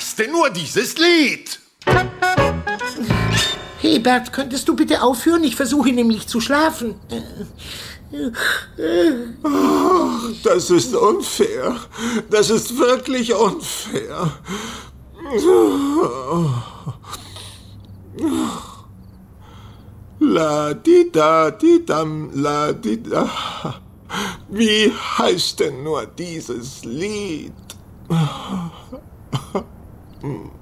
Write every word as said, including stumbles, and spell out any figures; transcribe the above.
heißt denn nur dieses Lied? Hey Bert, könntest du bitte aufhören? Ich versuche nämlich zu schlafen. Das ist unfair. Das ist wirklich unfair. La di da di dam, la di da. Wie heißt denn nur dieses Lied?